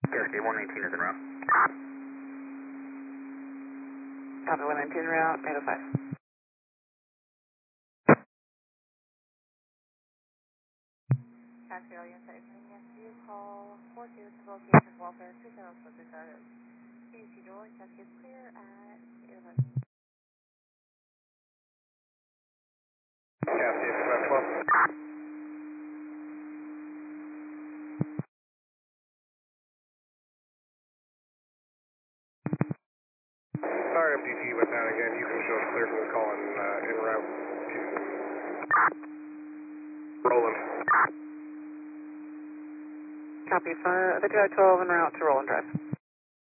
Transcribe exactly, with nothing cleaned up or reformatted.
K S D one nineteen is en route. Copy one nineteen route, eight oh five. Taxi all units, yes, you call four two to location welfare two seven four three five. C U C door, taxi is clear at eight oh five. K S D five twelve. Sorry, M D T went down again. You can show us clear from the call in, uh, en route to Roland. Copy, five, the two twelve en route to Roland Drive.